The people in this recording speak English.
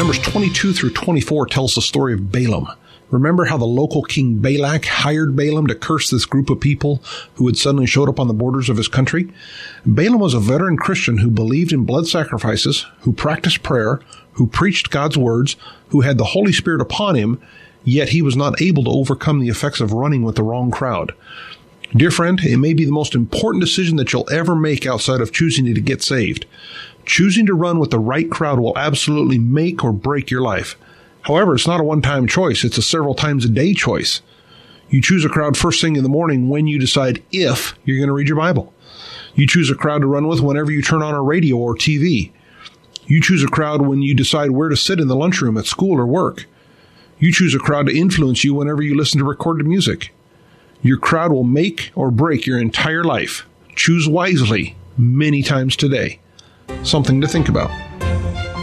Numbers 22 through 24 tells the story of Balaam. Remember how the local king Balak hired Balaam to curse this group of people who had suddenly showed up on the borders of his country? Balaam was a veteran Christian who believed in blood sacrifices, who practiced prayer, who preached God's words, who had the Holy Spirit upon him, yet he was not able to overcome the effects of running with the wrong crowd. Dear friend, it may be the most important decision that you'll ever make outside of choosing to get saved. Choosing to run with the right crowd will absolutely make or break your life. However, it's not a one-time choice. It's a several times a day choice. You choose a crowd first thing in the morning when you decide if you're going to read your Bible. You choose a crowd to run with whenever you turn on a radio or TV. You choose a crowd when you decide where to sit in the lunchroom at school or work. You choose a crowd to influence you whenever you listen to recorded music. Your crowd will make or break your entire life. Choose wisely many times today. Something to think about.